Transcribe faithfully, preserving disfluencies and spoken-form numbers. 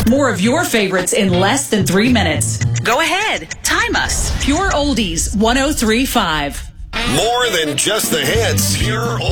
More of your favorites in less than three minutes. Go ahead. Time us. Pure Oldies one oh three point five. More than just the hits. Pure